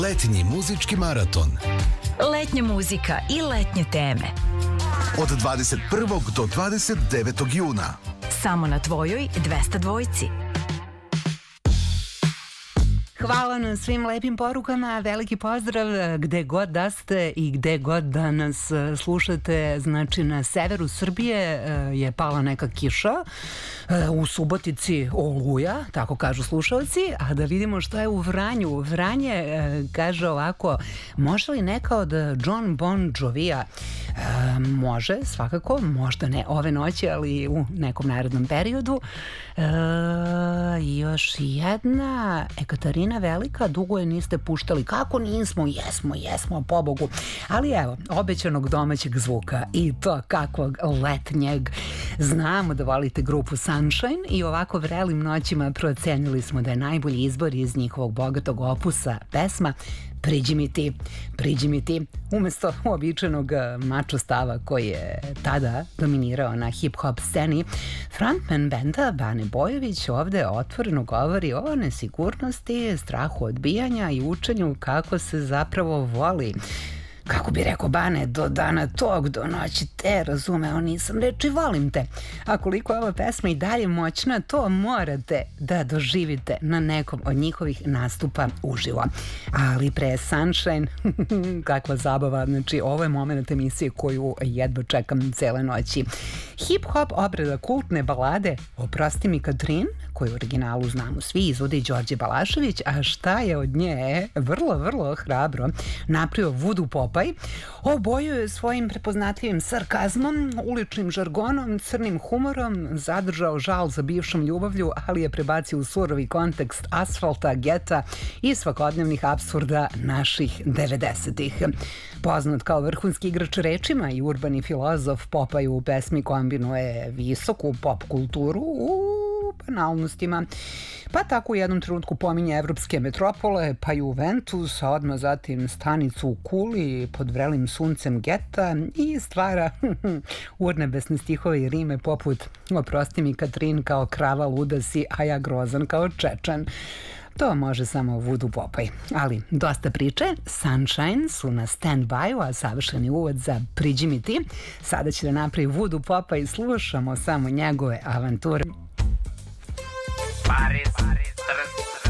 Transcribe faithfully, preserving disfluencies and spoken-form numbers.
Letnji muzički maraton. Letnja muzika i letnje teme. Od dvadeset prvog do dvadeset devetog juna. Samo na tvojoj dvesta dvojci. Hvala na svim lepim porukama, veliki pozdrav gde god da ste i gde god da nas slušate. Znači, na severu Srbije je pala neka kiša, u Subotici oluja, tako kažu slušalci, a da vidimo šta je u Vranju. Vranje kaže ovako: može li neka od John Bon Jovija? E, može, svakako, možda ne ove noći, ali u nekom narednom periodu. E, još jedna, Ekaterina Velika, dugo je niste puštali. Kako nismo? Jesmo, jesmo, pobogu. Ali evo, obećanog domaćeg zvuka, i to kakvog letnjeg. Znamo da volite grupu Sunshine i ovako vrelim noćima procenili smo da je najbolji izbor iz njihovog bogatog opusa pesma Priđi mi ti, priđi mi ti, umesto uobičajenog mačo stava koji je tada dominirao na hip-hop sceni. Frontman benda Bane Bojović ovde otvoreno govori o nesigurnosti, strahu odbijanja i učenju kako se zapravo voli. Kako bi rekao Bane, do dana tog, do noći te, razumeo nisam reči volim te. A koliko je ova pesma i dalje moćna, to morate da doživite na nekom od njihovih nastupa uživo. Ali pre Sunshine, kakva zabava, znači ovo je moment emisije koju jedva čekam cele noći. Hip-hop obrada kultne balade Oprosti mi Katrin, koju u originalu znamo svi, izvodi Đorđe Balašević, a šta je od nje vrlo, vrlo hrabro napravio Voodoo Popaj. Obojuje svojim prepoznatljivim sarkazmom, uličnim žargonom, crnim humorom, zadržao žal za bivšom ljubavlju, ali je prebacio u surovi kontekst asfalta, geta i svakodnevnih apsurda naših devedesetih. Poznat kao vrhunski igrač rečima i urbani filozof, Popaj u pesmi kombinuje visoku pop kulturu u banalnostima. Pa tako u jednom trenutku pominje evropske metropole, pa Juventus, a odmah zatim stanicu u Kuli pod vrelim suncem geta i stvara urnebesne stihove i rime poput Oprosti mi Katrin kao krava luda si, a ja grozan kao Čečan. To može samo Voodoo Popaj. Ali dosta priče, Sunshine su na stand-by-u, a savršeni uvod za Priđi mi ti. Sada će da napravi Voodoo Popaj i slušamo samo njegove avanture. Paris, Paris,